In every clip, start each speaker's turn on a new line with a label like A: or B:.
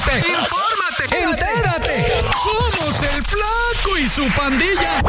A: Entérate. Somos el Flaco y su pandilla.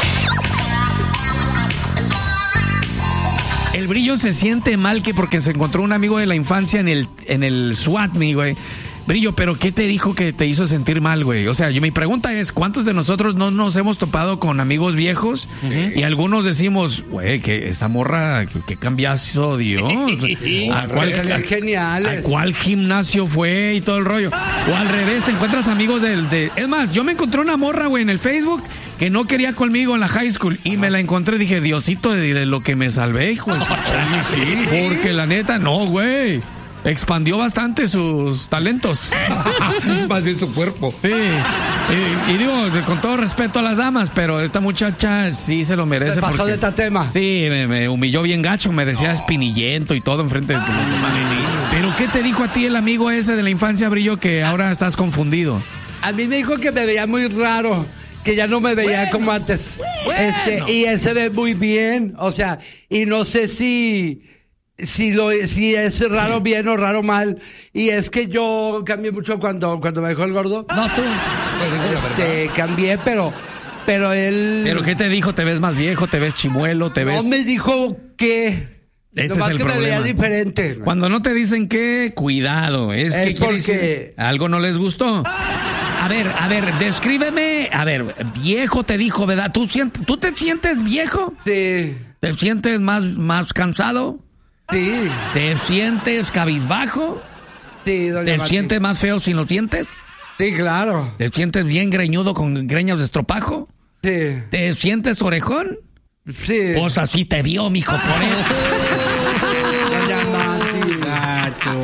A: El Brillo se siente mal que porque se encontró un amigo de la infancia en el SWAT, mi güey. Brillo, pero ¿qué te dijo que te hizo sentir mal, güey? O sea, mi pregunta es, ¿cuántos de nosotros no nos hemos topado con amigos viejos? Uh-huh. Y algunos decimos, güey, que esa morra, ¿qué cambiazo dio? ¿A cuál gimnasio fue y todo el rollo? O al revés, te encuentras amigos Es más, yo me encontré una morra, güey, en el Facebook que no quería conmigo en la high school y me la encontré y dije, Diosito, de lo que me salvé, hijo. Sí, porque la neta, no, güey. Expandió bastante sus talentos.
B: Más bien su cuerpo.
A: Sí. Y digo, con todo respeto a las damas, pero esta muchacha sí se lo merece.
C: Se pasó
A: porque,
C: de este tema.
A: Sí, me humilló bien gacho, me decía espinillento y todo enfrente de tu Pero ¿qué te dijo a ti el amigo ese de la infancia, Brillo, que ahora estás confundido?
C: A mí me dijo que me veía muy raro, que ya no me veía como antes. Y él se ve muy bien, o sea, y no sé si es raro bien o raro mal. Y es que yo cambié mucho cuando me dejó el gordo.
A: No, tú.
C: Cambié, pero él...
A: ¿Pero qué te dijo? ¿Te ves más viejo? ¿Te ves chimuelo? ¿Te ves...?
C: No me dijo que...
A: Ese es el
C: que
A: problema.
C: me veía diferente.
A: Cuando no te dicen qué, cuidado. Es que
C: porque...
A: algo no les gustó. A ver, descríbeme. A ver, viejo te dijo, ¿verdad? ¿Tú te sientes viejo?
C: Sí.
A: ¿Te sientes más cansado?
C: Sí.
A: ¿Te sientes cabizbajo?
C: Sí, doña
A: ¿Te sientes más feo sin los dientes?
C: Sí, claro.
A: ¿Te sientes bien greñudo con greñas de estropajo?
C: Sí.
A: ¿Te sientes orejón?
C: Sí.
A: Pues así te vio, mijo, por eso.
C: Doña Mati.
A: Gacho.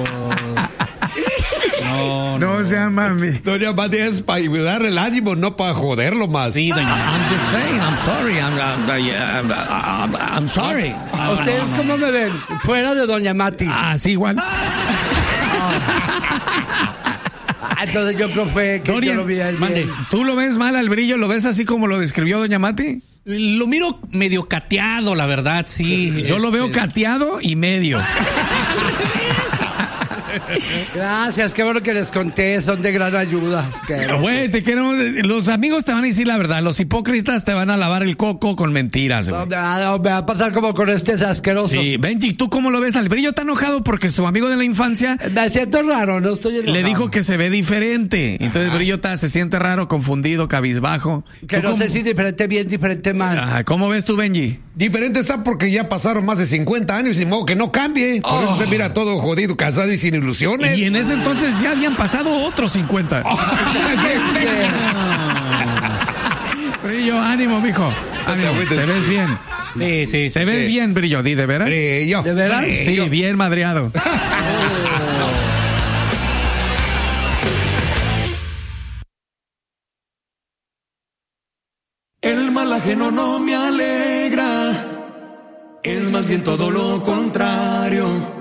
B: No sea mami. Doña Mati es para ayudar el ánimo, no para joderlo más.
A: Sí, doña Mati. I'm just saying, I'm sorry. I'm sorry.
C: ¿Ustedes cómo me ven? Fuera de doña Mati.
A: Sí, igual.
C: Entonces yo creo que
A: Dorian,
C: yo lo vi a él bien.
A: ¿Tú lo ves mal al Brillo? ¿Lo ves así como lo describió doña Mati?
D: Lo miro medio cateado, la verdad, sí.
A: Yo lo veo cateado y medio.
C: Gracias, qué bueno que les conté, son de gran ayuda.
A: Güey, te queremos decir, los amigos te van a decir la verdad, los hipócritas te van a lavar el coco con mentiras, güey.
C: No, me va a pasar como con este asqueroso.
A: Sí, Benji, ¿tú cómo lo ves? Al Brillo está enojado porque su amigo de la infancia...
C: Me siento raro, no estoy enojado.
A: Le dijo que se ve diferente, entonces Brillo se siente raro, confundido, cabizbajo.
C: Que no sé si diferente bien, diferente mal.
A: Ajá, ¿cómo ves tú, Benji?
B: Diferente está porque ya pasaron más de 50 años y modo que no cambie. Por eso se mira todo jodido, cansado y sin ilusiones.
A: Y en ese entonces ya habían pasado otros 50. Brillo, ánimo, mijo. Ánimo, te ves bien.
D: Sí.
A: Te ves bien, Brillo, ¿de veras?
B: Brillo.
C: ¿De veras?
A: Sí, bien madreado.
E: El mal ajeno no me alegra, es más bien todo lo contrario.